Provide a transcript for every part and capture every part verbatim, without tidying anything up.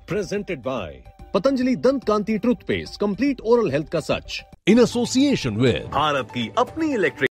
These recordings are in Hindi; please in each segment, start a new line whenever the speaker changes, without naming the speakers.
Presented by Patanjali Dant Kanti Toothpaste, complete oral health का सच. In association with
भारत की अपनी इलेक्ट्रिक.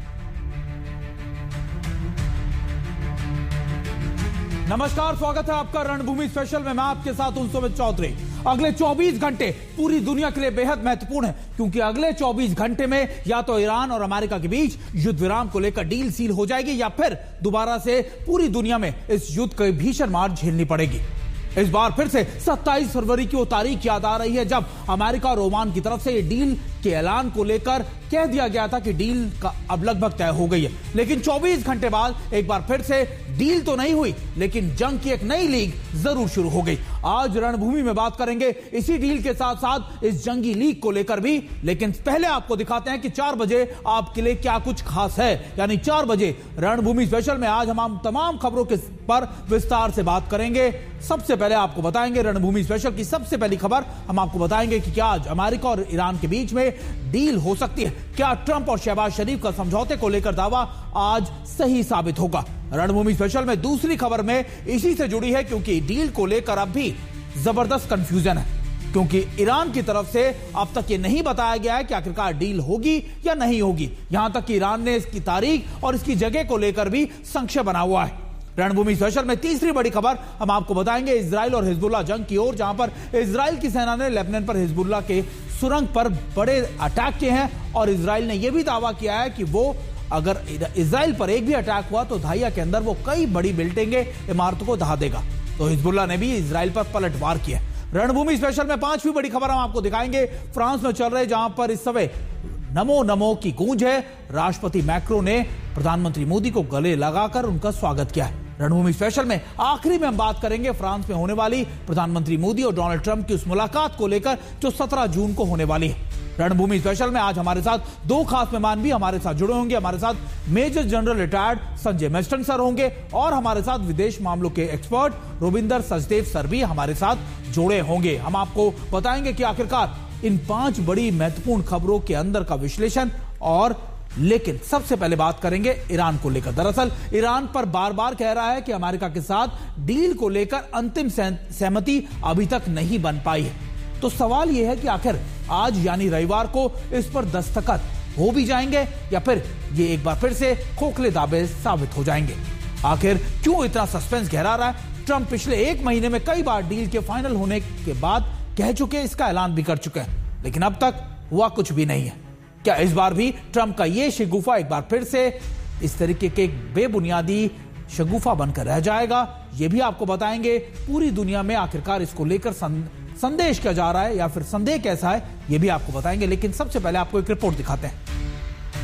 नमस्कार, स्वागत है आपका रणभूमि स्पेशल में. मैं आपके साथ हूं सुमित चौधरी. अगले चौबीस घंटे पूरी दुनिया के लिए बेहद महत्वपूर्ण है, क्योंकि अगले चौबीस घंटे में या तो ईरान और अमेरिका के बीच युद्ध विराम को लेकर डील सील हो जाएगी, या फिर दोबारा से पूरी दुनिया में इस युद्ध की भीषण मार झेलनी पड़ेगी. इस बार फिर से सत्ताईस फरवरी की वो तारीख याद आ रही है जब अमेरिका और ओमान की तरफ से ये डील के ऐलान को लेकर कह दिया गया था कि डील का अब लगभग तय हो गई है. लेकिन चौबीस घंटे बाद एक बार फिर से डील तो नहीं हुई, लेकिन जंग की एक नई लीग जरूर शुरू हो गई. आज रणभूमि में बात करेंगे इसी डील के साथ साथ इस जंगी लीग को लेकर भी. लेकिन पहले आपको दिखाते हैं कि चार बजे आपके लिए क्या कुछ खास है. यानी चार बजे रणभूमि स्पेशल में आज हम तमाम खबरों के पर विस्तार से बात करेंगे. सबसे पहले आपको बताएंगे रणभूमि स्पेशल की सबसे पहली खबर. हम आपको बताएंगे कि क्या आज अमेरिका और ईरान के बीच में डील हो सकती है. क्या ट्रंप और शहबाज शरीफ का समझौते को लेकर दावा आज सही साबित होगा. रणभूमि स्पेशल में दूसरी खबर में इसी से जुड़ी है, क्योंकि डील को लेकर अब भी जबरदस्त कंफ्यूजन है, क्योंकि ईरान की तरफ से अब तक ये नहीं बताया गया है कि आखिरकार डील होगी या नहीं होगी. यहां तक कि ईरान ने इसकी तारीख और इसकी जगह को लेकर भी संशय बना हुआ है. रणभूमि स्पेशल में तीसरी बड़ी खबर हम आपको बताएंगे इजराइल और हिजबुल्लाह जंग की ओर, जहां पर इजराइल की सेना ने लेबनान पर हिजबुल्लाह के सुरंग पर बड़े अटैक किए हैं, और इजराइल ने यह भी दावा किया है कि वो अगर इजराइल पर एक भी अटैक हुआ तो दहाइया के अंदर वो कई बड़ी बिल्डिंगें, इमारतों को ढहा देगा. तो हिजबुल्लाह ने भी इजराइल पर पलटवार किया. रणभूमि स्पेशल में पांचवी बड़ी खबर हम आपको दिखाएंगे फ्रांस में चल रहे, जहां पर इस समय नमो नमो की गूंज है. राष्ट्रपति मैक्रो ने प्रधानमंत्री मोदी को गले लगाकर उनका स्वागत किया है. रणभूमि स्पेशल में आखिरी में हम बात करेंगे फ्रांस में होने वाली प्रधानमंत्री मोदी और डोनाल्ड ट्रंप की उस मुलाकात को लेकर जो सत्रह जून को होने वाली है. रणभूमि स्पेशल में आज हमारे साथ दो खास मेहमान भी हमारे साथ जुड़े होंगे. हमारे साथ major general retired Sanjay Meston sir होंगे, और हमारे साथ विदेश मामलों के एक्सपर्ट रोविंदर सचदेव सर भी हमारे साथ जुड़े होंगे. हम आपको बताएंगे कि आखिरकार इन पांच बड़ी महत्वपूर्ण खबरों के अंदर का विश्लेषण. और लेकिन सबसे पहले बात करेंगे ईरान को लेकर. दरअसल ईरान पर बार बार कह रहा है कि अमेरिका के साथ डील को लेकर अंतिम सहमति अभी तक नहीं बन पाई है. तो सवाल यह है कि आखिर आज यानी रविवार को इस पर दस्तखत हो भी जाएंगे, या फिर ये एक बार फिर से खोखले दावे साबित हो जाएंगे. आखिर क्यों इतना सस्पेंस गहरा रहा है. ट्रंप पिछले एक महीने में कई बार डील के फाइनल होने के बाद कह चुके, इसका ऐलान भी कर चुके हैं, लेकिन अब तक हुआ कुछ भी नहीं है. क्या इस बार भी ट्रंप का यह शगुफा एक बार फिर से इस तरीके के बेबुनियादी शगुफा बनकर रह जाएगा, यह भी आपको बताएंगे. पूरी दुनिया में आखिरकार इसको लेकर संदेश क्या जा रहा है, या फिर संदेह कैसा है, यह भी आपको बताएंगे. लेकिन सबसे पहले आपको एक रिपोर्ट दिखाते हैं.